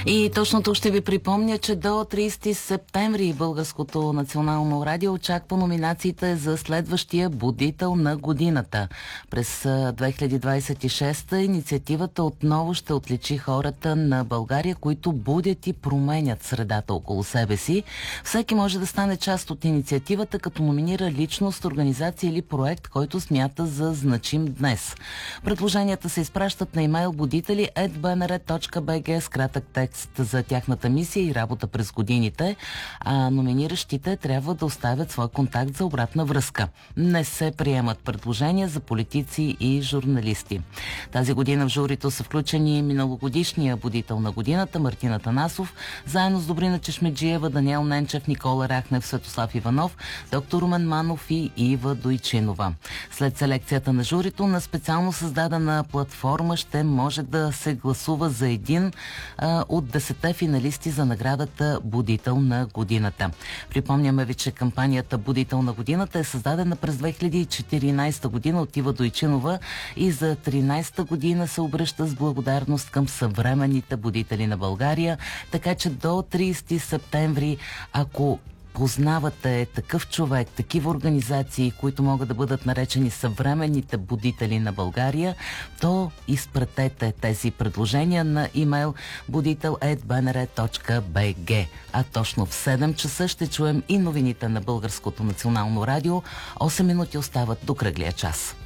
И точно тук ще ви припомня, че до 30 септември Българското национално радио очаква номинациите за следващия будител на годината. През 2026 инициативата отново ще отличи хората на България, които будят и променят средата около себе си. Всеки може да стане част от инициативата, като номинира личност, организация или проект, който смята за значим днес. Предложенията се изпращат на имейл budители@bnr.bg с кратък текст за тяхната мисия и работа през годините, а номиниращите трябва да оставят свой контакт за обратна връзка. Не се приемат предложения за политици и журналисти. Тази година в журито са включени миналогодишния будител на годината Мартин Атанасов, заедно с Добрина Чешмеджиева, Даниел Ненчев, Никола Рахнев, Светослав Иванов, доктор Румен Манов и Ива Дойчинова. След селекцията на журито на специално създадена платформа ще може да се гласува за един от 10 финалисти за наградата Будител на годината. Припомняме ви, че кампанията Будител на годината е създадена през 2014 година от Ива Дойчинова и за 13-та година се обръща с благодарност към съвременните будители на България, така че до 30 септември, ако познавате такъв човек, такива организации, които могат да бъдат наречени съвременните будители на България, то изпратете тези предложения на имейл buditel@bnr.bg. А точно в 7 часа ще чуем и новините на Българското национално радио. 8 минути остават до кръглия час.